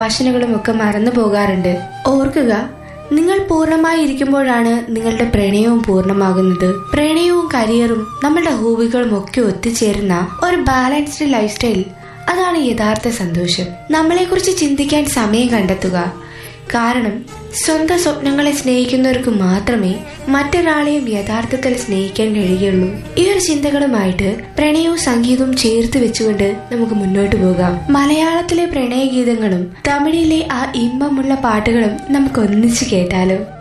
വാസനകളും ഒക്കെ മറന്നു പോകാറുണ്ട്. ഓർക്കുക, നിങ്ങൾ പൂർണ്ണമായി ഇരിക്കുമ്പോഴാണ് നിങ്ങളുടെ പ്രണയവും പൂർണ്ണമാകുന്നത്. പ്രണയവും കരിയറും നമ്മളുടെ ഹോബികളും ഒക്കെ ഒത്തുചേരുന്ന ഒരു ബാലൻസ്ഡ് ലൈഫ് സ്റ്റൈൽ, അതാണ് യഥാർത്ഥ സന്തോഷം. നമ്മളെക്കുറിച്ച് ചിന്തിക്കാൻ സമയം കണ്ടെത്തുക. കാരണം സ്വന്തം സ്വപ്നങ്ങളെ സ്നേഹിക്കുന്നവർക്ക് മാത്രമേ മറ്റൊരാളെയും യഥാർത്ഥത്തിൽ സ്നേഹിക്കാൻ കഴിയുള്ളൂ. ഈ ഒരു ചിന്തകളുമായിട്ട് പ്രണയവും സംഗീതവും ചേർത്ത് വെച്ചുകൊണ്ട് നമുക്ക് മുന്നോട്ട് പോകാം. മലയാളത്തിലെ പ്രണയഗീതങ്ങളും തമിഴിലെ ആ ഇമ്പമുള്ള പാട്ടുകളും നമുക്ക് ഒന്നിച്ച് കേട്ടാലോ?